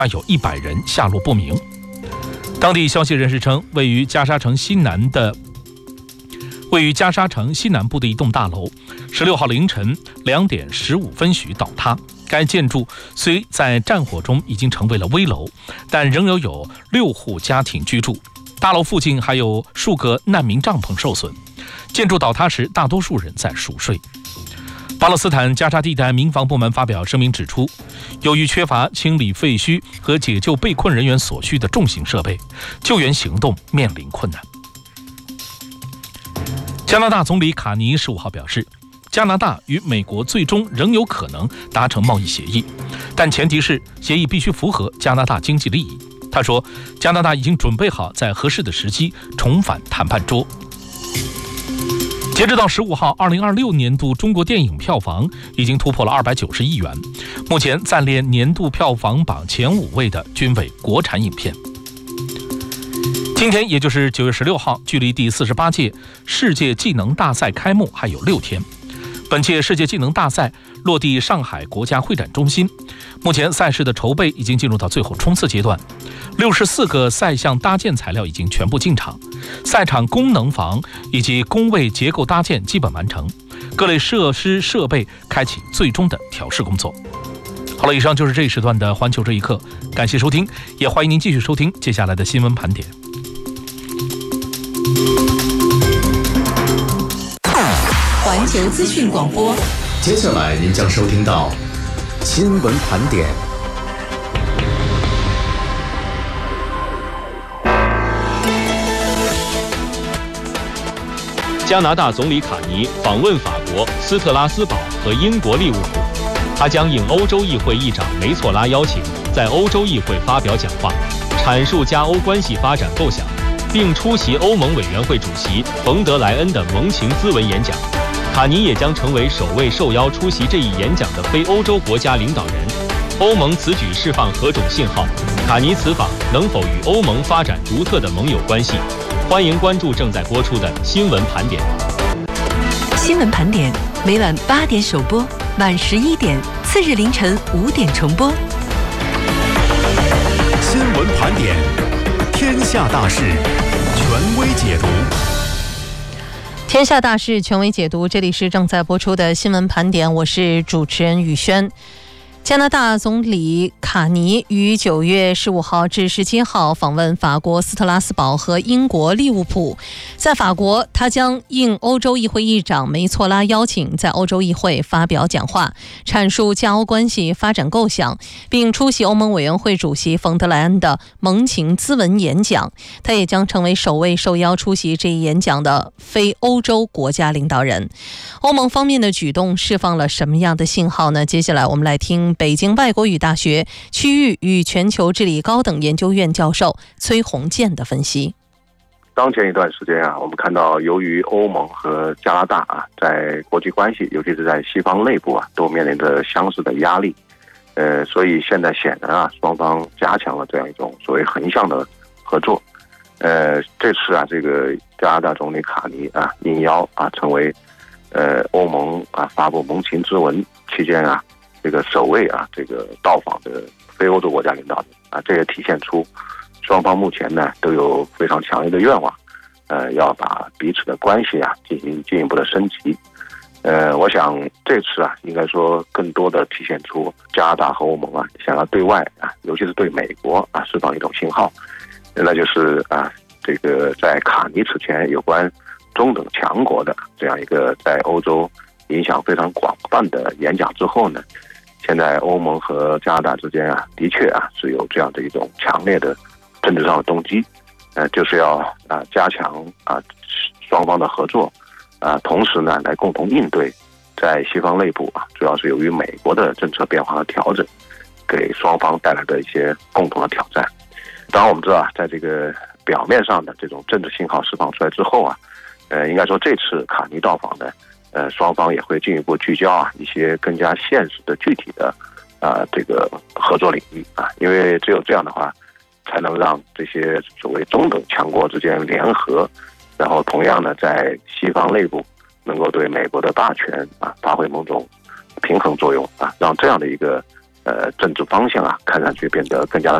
有100人下落不明。当地消息人士称，位于加沙城西南部的一栋大楼，16号凌晨2点15分许倒塌。该建筑虽在战火中已经成为了危楼，但仍有6户家庭居住。大楼附近还有数个难民帐篷受损。建筑倒塌时，大多数人在熟睡。巴勒斯坦加沙地带民防部门发表声明指出，由于缺乏清理废墟和解救被困人员所需的重型设备，救援行动面临困难。加拿大总理卡尼15号表示，加拿大与美国最终仍有可能达成贸易协议，但前提是协议必须符合加拿大经济利益。他说，加拿大已经准备好在合适的时机重返谈判桌。截止到15号，2026年度中国电影票房已经突破了290亿元，目前暂列年度票房榜前5位的均为国产影片。今天也就是9月16号，距离第48届世界技能大赛开幕还有6天。本届世界技能大赛落地上海国家会展中心，目前赛事的筹备已经进入到最后冲刺阶段，64个赛项搭建材料已经全部进场，赛场功能房以及工位结构搭建基本完成，各类设施设备开启最终的调试工作。好了，以上就是这一时段的环球这一刻，感谢收听，也欢迎您继续收听接下来的新闻盘点。 环球资讯广播， 接下来您将收听到新闻盘点。 加拿大总理卡尼访问法国斯特拉斯堡和英国利物浦，他将应欧洲议会议长梅措拉邀请，在欧洲议会发表讲话，阐述加欧关系发展构想，并出席欧盟委员会主席冯德莱恩的盟情咨文演讲。卡尼也将成为首位受邀出席这一演讲的非欧洲国家领导人。欧盟此举释放何种信号？卡尼此访能否与欧盟发展独特的盟友关系？欢迎关注正在播出的新闻盘点。 新闻盘点每晚8点首播，晚11点，次日凌晨5点重播。 新闻盘点，天下大事，权威解读。 天下大事，权威解读，这里是正在播出的新闻盘点，我是主持人宇轩。加拿大总理卡尼于9月15号至17号访问法国斯特拉斯堡和英国利物浦。在法国，他将应欧洲议会议长梅措拉邀请，在欧洲议会发表讲话，阐述加欧关系发展构想，并出席欧盟委员会主席冯德莱恩的盟情咨文演讲。他也将成为首位受邀出席这一演讲的非欧洲国家领导人。欧盟方面的举动释放了什么样的信号呢？接下来我们来听北京外国语大学区域与全球治理高等研究院教授崔洪建的分析。 当前一段时间我们看到由于欧盟和加拿大在国际关系，尤其是在西方内部都面临着相似的压力，所以现在显然双方加强了这样一种所谓横向的合作。这次这个加拿大总理卡尼应邀成为欧盟发布盟情咨文期间这个首位这个到访的非欧洲国家领导人这也体现出双方目前呢都有非常强烈的愿望，要把彼此的关系进行进一步的升级。我想这次应该说更多的体现出加拿大和欧盟想要对外尤其是对美国释放一种信号，那就是这个在卡尼此前有关中等强国的这样一个在欧洲影响非常广泛的演讲之后呢，现在欧盟和加拿大之间的确是有这样的一种强烈的政治上的动机，就是要加强双方的合作，同时呢来共同应对在西方内部主要是由于美国的政策变化和调整给双方带来的一些共同的挑战。当然我们知道在这个表面上的这种政治信号释放出来之后应该说这次卡尼到访呢，双方也会进一步聚焦一些更加现实的具体的这个合作领域因为只有这样的话，才能让这些所谓中等强国之间联合，然后同样呢在西方内部能够对美国的霸权发挥某种平衡作用让这样的一个政治方向啊，看上去变得更加的